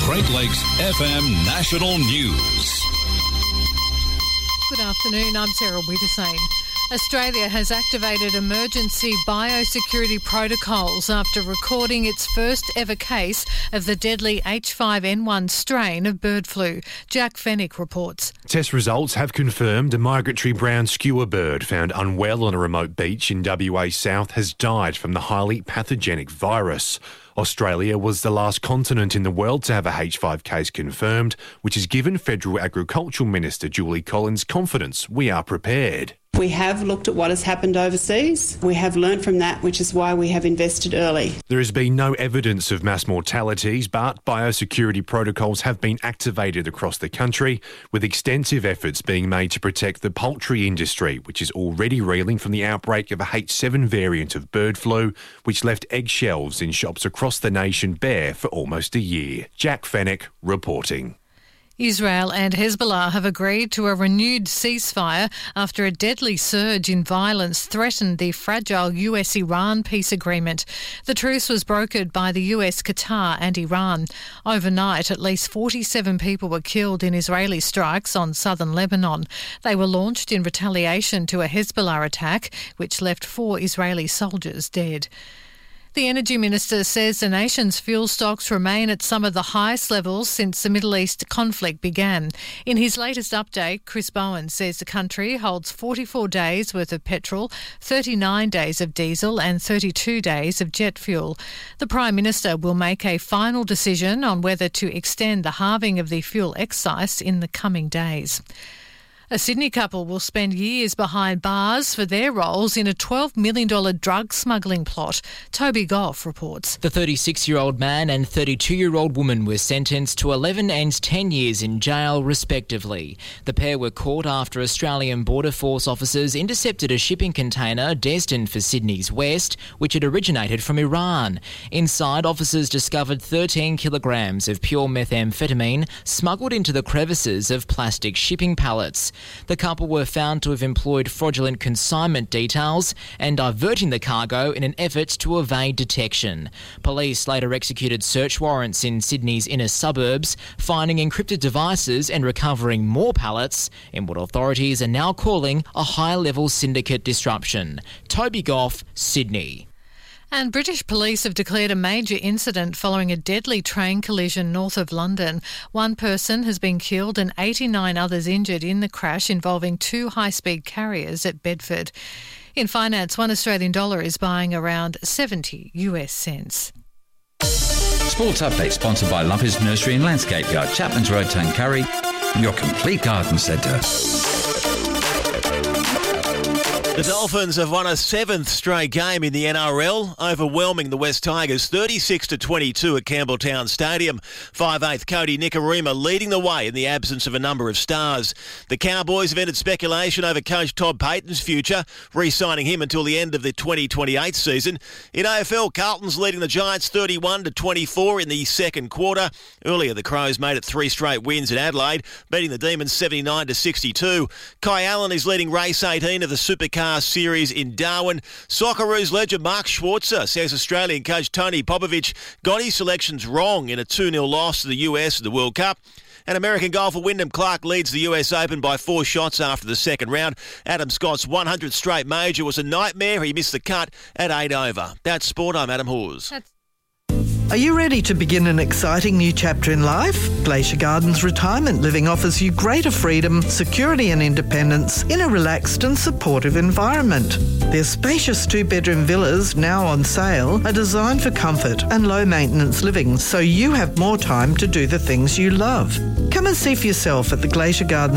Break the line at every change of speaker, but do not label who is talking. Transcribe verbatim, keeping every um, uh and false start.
Great Lakes F M National News.
Good afternoon, I'm Sarah Withersane. Australia has activated emergency biosecurity protocols after recording its first ever case of the deadly H five N one strain of bird flu. Jack Fennick reports.
Test results have confirmed a migratory brown skewer bird found unwell on a remote beach in W A South has died from the highly pathogenic virus. Australia was the last continent in the world to have a H five case confirmed, which has given Federal Agricultural Minister Julie Collins confidence we are prepared.
We have looked at what has happened overseas. We have learned from that, which is why we have invested early.
There has been no evidence of mass mortalities, but biosecurity protocols have been activated across the country, with extensive efforts being made to protect the poultry industry, which is already reeling from the outbreak of a H seven variant of bird flu, which left eggshells in shops across the nation bare for almost a year. Jack Fennick reporting.
Israel and Hezbollah have agreed to a renewed ceasefire after a deadly surge in violence threatened the fragile U S Iran peace agreement. The truce was brokered by the U S, Qatar and Iran. Overnight, at least forty-seven people were killed in Israeli strikes on southern Lebanon. They were launched in retaliation to a Hezbollah attack, which left four Israeli soldiers dead. The Energy Minister says the nation's fuel stocks remain at some of the highest levels since the Middle East conflict began. In his latest update, Chris Bowen says the country holds forty-four days worth of petrol, thirty-nine days of diesel and thirty-two days of jet fuel. The Prime Minister will make a final decision on whether to extend the halving of the fuel excise in the coming days. A Sydney couple will spend years behind bars for their roles in a twelve million dollars drug smuggling plot. Toby Goff reports.
The thirty-six-year-old man and thirty-two-year-old woman were sentenced to eleven and ten years in jail, respectively. The pair were caught after Australian Border Force officers intercepted a shipping container destined for Sydney's west, which had originated from Iran. Inside, officers discovered thirteen kilograms of pure methamphetamine smuggled into the crevices of plastic shipping pallets. The couple were found to have employed fraudulent consignment details and diverting the cargo in an effort to evade detection. Police later executed search warrants in Sydney's inner suburbs, finding encrypted devices and recovering more pallets in what authorities are now calling a high-level syndicate disruption. Toby Goff, Sydney.
And British police have declared a major incident following a deadly train collision north of London. One person has been killed and eighty-nine others injured in the crash involving two high-speed carriers at Bedford. In finance, one Australian dollar is buying around seventy US cents.
Sports Update sponsored by Lumpers Nursery and Landscape Yard, Chapman's Road, Tuncurry, your complete garden centre.
The Dolphins have won a seventh straight game in the N R L, overwhelming the West Tigers thirty-six to twenty-two at Campbelltown Stadium. five eighth Cody Nikorima leading the way in the absence of a number of stars. The Cowboys have ended speculation over coach Todd Payton's future, re-signing him until the end of the twenty twenty-eight season. In A F L, Carlton's leading the Giants thirty-one to twenty-four in the second quarter. Earlier, the Crows made it three straight wins in Adelaide, beating the Demons seventy-nine to sixty-two. Kai Allen is leading race eighteen of the Supercar Series in Darwin. Socceroos legend Mark Schwarzer says Australian coach Tony Popovich got his selections wrong in a two nil loss to the U S at the World Cup. And American golfer Wyndham Clark leads the U S Open by four shots after the second round. Adam Scott's one hundredth straight major was a nightmare. He missed the cut at eight over. That's sport. I'm Adam Hawes.
That's-
Are you ready to begin an exciting new chapter in life? Glacier Gardens Retirement Living offers you greater freedom, security and independence in a relaxed and supportive environment. Their spacious two-bedroom villas, now on sale, are designed for comfort and low-maintenance living so you have more time to do the things you love. Come and see for yourself at the Glacier Gardens